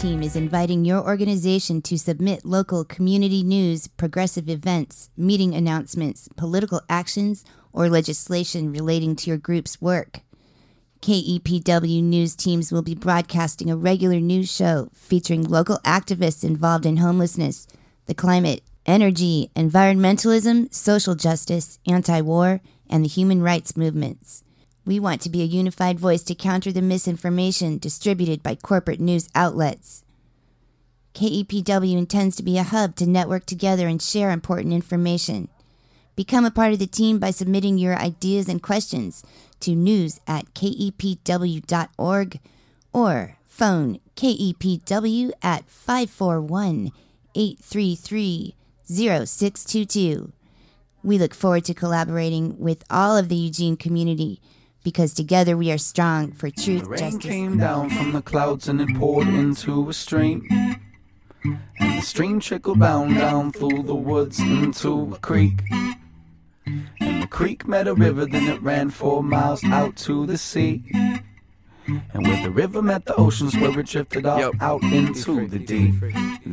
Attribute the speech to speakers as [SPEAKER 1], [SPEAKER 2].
[SPEAKER 1] team is inviting your organization to submit local community news, progressive events, meeting announcements, political actions, or legislation relating to your group's work. KEPW news teams will be broadcasting a regular news show featuring local activists involved in homelessness, the climate, energy, environmentalism, social justice, anti-war, and the human rights movements. We want to be a unified voice to counter the misinformation distributed by corporate news outlets. KEPW intends to be a hub to network together and share important information. Become a part of the team by submitting your ideas and questions to news@kepw.org or phone KEPW at 541-833-0622. We look forward to collaborating with all of the Eugene community because together we are strong for truth,
[SPEAKER 2] justice.
[SPEAKER 1] The rain
[SPEAKER 2] came down from the clouds and it poured into a stream. And the stream trickled down through the woods into a creek. And the creek met a river, then it ran 4 miles out to the sea. And where the river met the oceans, where it drifted off out into the deep.